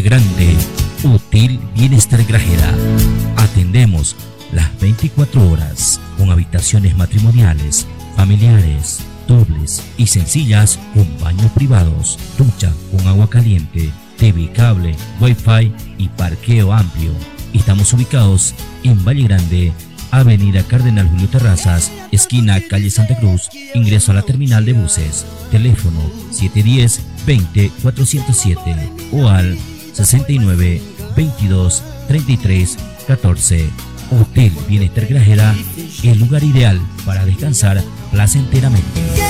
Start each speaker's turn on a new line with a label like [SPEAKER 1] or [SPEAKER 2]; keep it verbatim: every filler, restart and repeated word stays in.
[SPEAKER 1] Grande, Hotel Bienestar Grajera. Atendemos las veinticuatro horas con habitaciones matrimoniales, familiares, dobles y sencillas con baños privados, ducha con agua caliente, T V cable, Wi-Fi y parqueo amplio. Estamos ubicados en Valle Grande, Avenida Cardenal Julio Terrazas, esquina Calle Santa Cruz, ingreso a la terminal de buses. Teléfono siete uno cero, veinte, cuatrocientos siete o al sesenta y nueve, veintidós, treinta y tres, catorce. Hotel Bienestar Grajera, el lugar ideal para descansar placenteramente.